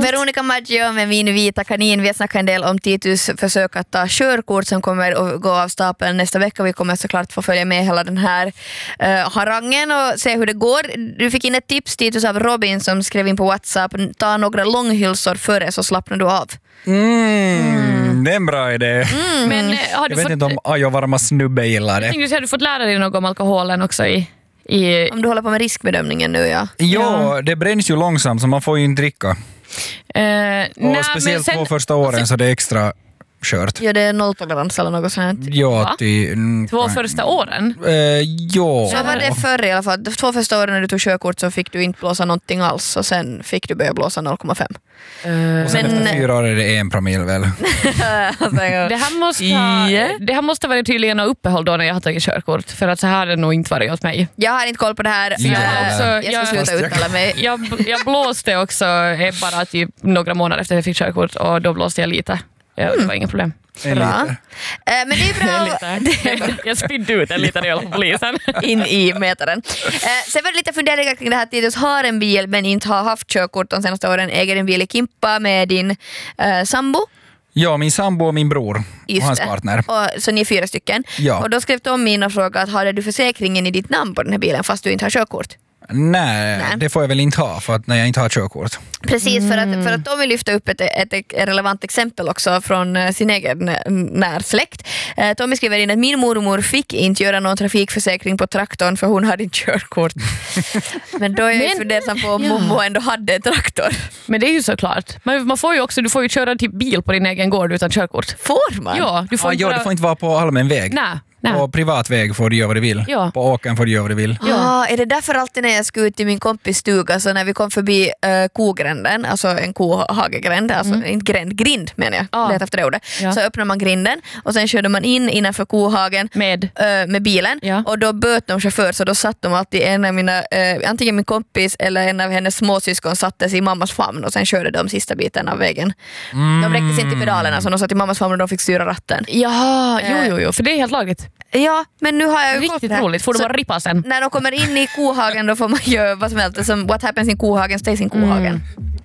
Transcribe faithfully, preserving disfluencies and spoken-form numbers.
Veronica Maggio med Min vita kanin. Vi har snackat en del om Titus försök att ta körkort som kommer att gå av stapeln nästa vecka. Vi kommer såklart få följa med hela den här uh, harangen och se hur det går. Du fick in ett tips, Titus, av Robin som skrev in på WhatsApp. Ta några långhylsor före så slappnar du av. Mm, mm. Det är en bra idé. Mm. Men, har jag du vet fått, inte om ajovarma snubbe gillar det. Jag tänkte, har du fått lära dig något om alkoholen också i... I... Om du håller på med riskbedömningen nu, ja. Ja, det bränns ju långsamt så man får ju inte dricka. Uh, och nej, speciellt sen, två första åren sen, så det är extra kört. Ja, det är nolltolerans eller något sånt. Ja, till, mm, två första åren? Uh, ja. Så var det förr i alla fall. De två första åren när du tog körkort så fick du inte blåsa någonting alls och sen fick du börja blåsa noll komma fem. Uh, och sen men, efter fyra år är det en promille väl? det, här måste ha, det här måste vara tydligen något uppehåll då när jag har tagit körkort. För att så här har det nog inte varit åt mig. Jag har inte koll på det här. Ja. Jag, också, jag ska jag, sluta uttala mig. Jag, jag blåste också bara typ några månader efter jag fick körkort och då blåste jag lite. Ja, det var inga problem. En Bra. liter. Äh, men det är bra. Jag spydde ut en liten öl på polisen. In i mätaren. Äh, sen var det lite funderingar kring det här. Titus har en bil men inte har haft körkort de senaste åren. Äger en bil i Kimpa med din äh, sambo. Ja, min sambo och min bror. Just och hans det. partner. Och, så ni är fyra stycken. Ja. Och då skrev Tommy in och frågade att hade du försäkringen i ditt namn på den här bilen fast du inte har körkort? Nej, Nej. det får jag väl inte ha för att när jag inte har körkort. Precis, mm. för, att, för att Tommy lyfte upp ett, ett, ett relevant exempel också från sin egen närsläkt. Eh, Tommy skriver in att min mormor fick inte göra någon trafikförsäkring på traktorn för hon hade inte körkort. Men då är jag Men, fundersam på om ja. Mommo ändå hade en traktor. Men det är ju såklart. Men man får ju också, du får ju köra till bil på din egen gård utan körkort. Får man? Ja, du får, ah, inte, ja, bara... du får inte vara på allmän väg. Nej. Nej. På privat väg får du göra vad du vill. Ja. På åkern får du göra vad du vill. Ja. Ah, är det därför alltid när jag ska ut till min kompis stuga så när vi kom förbi uh, kogränden, alltså en kohagegränd, alltså mm. inte gränd, grind menar jag, ah. lät efter det ordet. Ja. Så öppnar man grinden och sen körde man in innanför kohagen med, uh, med bilen ja. och då böt de chaufför så då satt de alltid en av mina, uh, antingen min kompis eller en av hennes småsyskon sattes i mammas famn och sen körde de sista biten av vägen. Mm. De räckte sig inte i pedalerna så de satt i mammas famn och de fick styra ratten. Ja, jo, jo, jo, för det är helt lagligt. Ja, men nu har jag ju riktigt roligt, får du bara rippa sen. När de kommer in i kohagen då får man göra vad som helst. Som what happens in kohagen stays in kohagen. Mm.